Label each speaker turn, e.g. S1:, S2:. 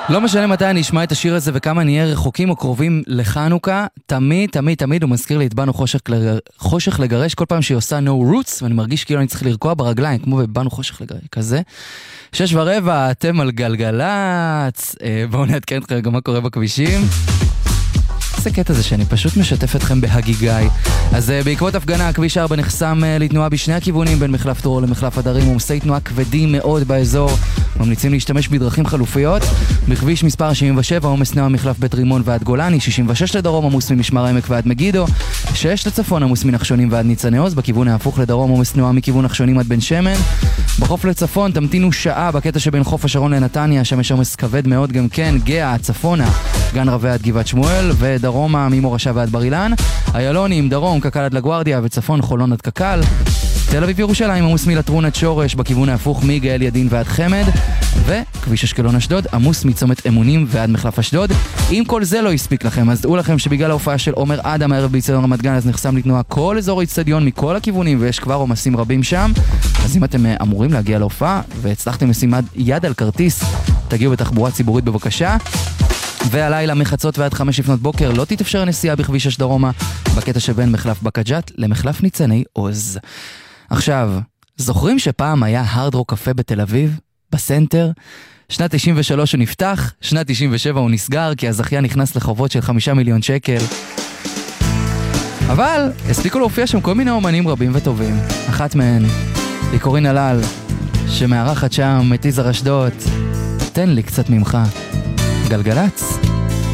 S1: לא משנה מתי אני אשמע את השיר הזה וכמה נהיה רחוקים או קרובים לחנוכה, תמיד הוא מזכיר לי את באנו חושך לגרש כל פעם שהיא עושה no roots, ואני מרגיש כאילו אני צריך לרקוע ברגליים, כמו בבאנו חושך לגרש, כזה. 6:15, אתם על גלגלץ, בואו נעדכן אתכם גם מה קורה בכבישים. זה קטע זה שאני פשוט משתף אתכם בהגיגי. אז בעקבות הפגנה, הכביש 4 נחסם לתנועה בשני הכיוונים בין מחלף דרור למחלף הדרים, עומסי תנועה כבדים מאוד באזור. ממליצים להשתמש בדרכים חלופיות. בכביש מספר 77, עומס תנועה מחלף בית רימון ועד גולני, 66 לדרום, עמוס ממשמר העמק ועד מגידו, 6 לצפון, עמוס מנחשונים ועד ניצני עוז, בכיוון ההפוך לדרום, עומס תנועה מכיוון נחשונים עד בן שמן. בחוף לצפון, תמתינו שעה בקטע שבין חוף השרון לנתניה, שם יש עומס כבד מאוד גם כן, גאה, צפונה, גן רבי עד גבעת שמואל, ודרומה ממורשה ועד בר אילן, איילונים, דרום, קקל עד לגוארדיה, וצפון חולון עד קקל. תל אביב ירושלים, עמוס מלטרון עד שורש, בכיוון ההפוך מגאל ידין ועד חמד, וכביש אשקלון אשדוד, עמוס מצומת אמונים ועד מחלף אשדוד. אם כל זה לא יספיק לכם, אז דעו לכם שבגלל ההופעה של עומר אדם הערב באצטדיון רמת גן, אז נחסם לתנועה כל אזור האצטדיון מכל הכיוונים, ויש כבר עומסים רבים שם. אז אם אתם אמורים להגיע להופעה והצלחתם לשים יד על כרטיס, תגיעו בתחבורה ציבורית בבקשה. והלילה מחצות ועד 5 לפנות בוקר לא תתאפשר הנסיעה בכביש 6 דרומה בקטע שבין מחלף בקג'ת למחלף ניצני עוז. עכשיו, זוכרים שפעם היה הרד רוק קפה בתל אביב? בסנטר? שנת 93 הוא נפתח, שנת 97 הוא נסגר כי הזכיין נכנס לחובות של 5 מיליון שקל. אבל הספיקו להופיע שם כל מיני אומנים רבים וטובים. אחת מהן, ליקורין הלל, שמארחת שם את יזהר אשדוד. תן לי קצת ממך. גלגלץ.